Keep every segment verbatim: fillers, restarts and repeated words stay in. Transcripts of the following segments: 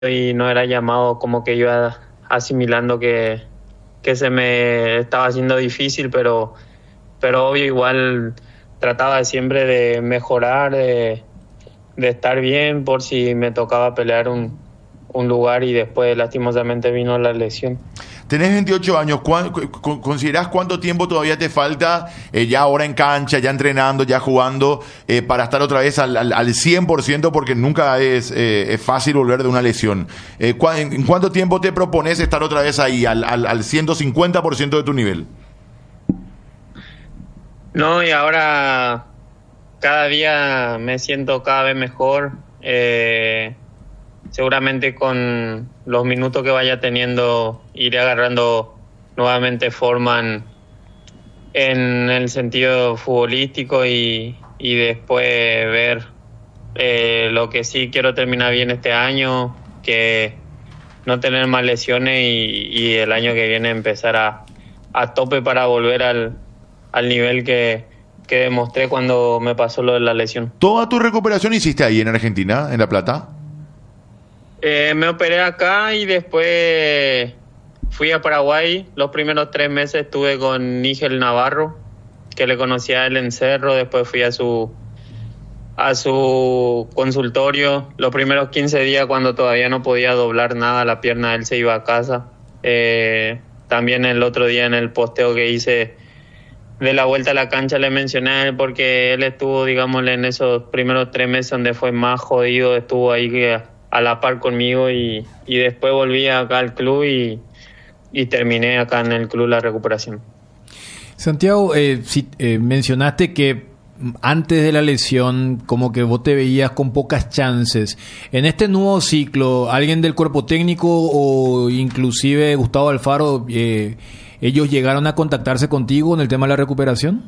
y no era llamado, como que iba asimilando que, que se me estaba haciendo difícil, pero, pero obvio igual trataba siempre de mejorar, de, de estar bien por si me tocaba pelear un, un lugar y después lastimosamente vino la lesión. Tenés veintiocho años, ¿considerás cuánto tiempo todavía te falta, eh, ya ahora en cancha, ya entrenando, ya jugando, eh, para estar otra vez al, al, al cien por ciento? Porque nunca es, eh, es fácil volver de una lesión. Eh, ¿En, en cuánto tiempo te propones estar otra vez ahí, al, al, al ciento cincuenta por ciento de tu nivel? No, y ahora cada día me siento cada vez mejor. Eh, seguramente con los minutos que vaya teniendo iré agarrando nuevamente forma en, en el sentido futbolístico y, y después ver eh, lo que sí quiero terminar bien este año, que no tener más lesiones y, y el año que viene empezar a, a tope para volver al, al nivel que, que demostré cuando me pasó lo de la lesión. ¿Toda tu recuperación hiciste ahí en Argentina, en La Plata? Eh, me operé acá y después fui a Paraguay. Los primeros tres meses estuve con Nigel Navarro, que le conocía a él en Cerro. Después fui a su a su consultorio. Los primeros quince días, cuando todavía no podía doblar nada la pierna, él se iba a casa. Eh, también el otro día en el posteo que hice de la vuelta a la cancha le mencioné a él, porque él estuvo, digámosle, en esos primeros tres meses donde fue más jodido. Estuvo ahí que a la par conmigo y, y después volví acá al club y, y terminé acá en el club la recuperación. Santiago, eh, si, eh, mencionaste que antes de la lesión como que vos te veías con pocas chances. En este nuevo ciclo, ¿alguien del cuerpo técnico o inclusive Gustavo Alfaro, eh, ellos llegaron a contactarse contigo en el tema de la recuperación?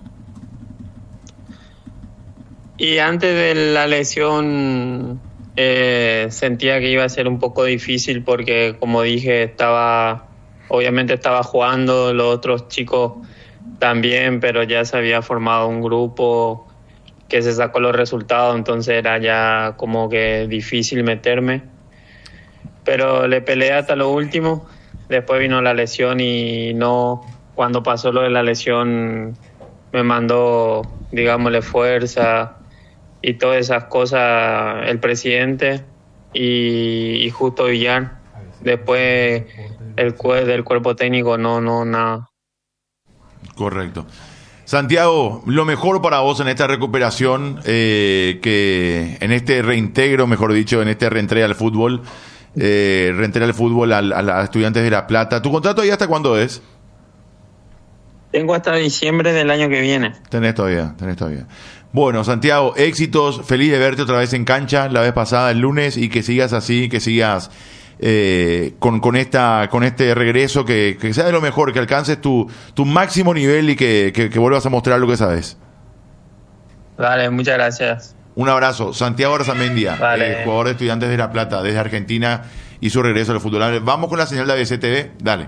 Y antes de la lesión Eh, sentía que iba a ser un poco difícil porque, como dije, estaba obviamente estaba jugando, los otros chicos también, pero ya se había formado un grupo que se sacó los resultados, entonces era ya como que difícil meterme, pero le peleé hasta lo último. Después vino la lesión y no, cuando pasó lo de la lesión me mandó, digámosle, fuerza y todas esas cosas el presidente y, y Justo Villar. Después el juez del cuerpo técnico no, no, nada. Correcto. Santiago, lo mejor para vos en esta recuperación, eh, que en este reintegro, mejor dicho, en este reentré al fútbol, eh, reentré al fútbol al, a los Estudiantes de La Plata. ¿Tu contrato ahí hasta cuándo es? Tengo hasta diciembre del año que viene. Tenés todavía, tenés todavía. Bueno, Santiago, éxitos, feliz de verte otra vez en cancha la vez pasada, el lunes, y que sigas así, que sigas eh, con, con esta con este regreso, que, que sea de lo mejor, que alcances tu, tu máximo nivel y que, que, que vuelvas a mostrar lo que sabes. Vale, muchas gracias. Un abrazo. Santiago Arzamendia, vale. eh, jugador de Estudiantes de La Plata, desde Argentina, y su regreso al fútbol. Vamos con la señal de A B C T V, dale.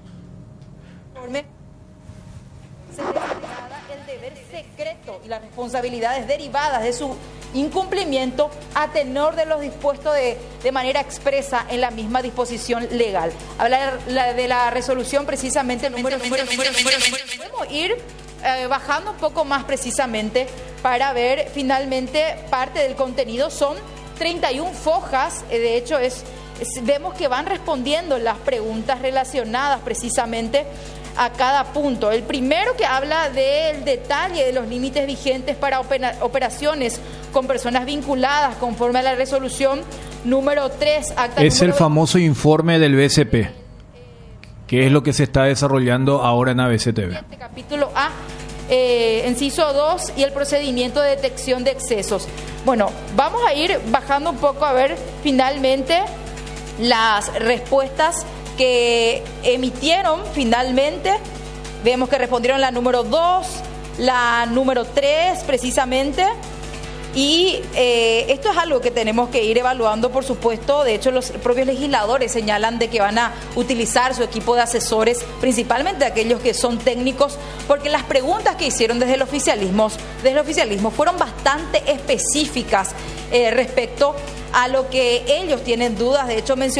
Y las responsabilidades derivadas de su incumplimiento a tenor de los dispuestos de, de manera expresa en la misma disposición legal. Hablar la, de la resolución precisamente número, número, número, número, número. Podemos ir eh, bajando un poco más precisamente para ver finalmente parte del contenido. Son treinta y una fojas, eh, de hecho es, es vemos que van respondiendo las preguntas relacionadas precisamente a cada punto. El primero, que habla del detalle de los límites vigentes para opera, operaciones con personas vinculadas conforme a la resolución número tres. Acta es número el famoso informe del B C P, que es lo que se está desarrollando ahora en A B C T V. Este capítulo A, eh, inciso dos, y el procedimiento de detección de excesos. Bueno, vamos a ir bajando un poco a ver finalmente las respuestas que emitieron finalmente. Vemos que respondieron la número dos, la número tres precisamente, Y eh, esto es algo que tenemos que ir evaluando, por supuesto. De hecho, los propios legisladores señalan de que van a utilizar su equipo de asesores, principalmente aquellos que son técnicos, porque las preguntas que hicieron desde el oficialismo, desde el oficialismo fueron bastante específicas eh, respecto a lo que ellos tienen dudas. De hecho, mencionaron